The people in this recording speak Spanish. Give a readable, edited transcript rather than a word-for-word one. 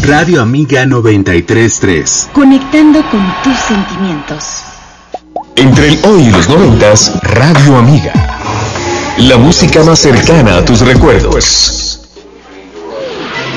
Radio Amiga 93.3. Conectando con tus sentimientos. Entre el hoy y los 90s, Radio Amiga. La música más cercana a tus recuerdos.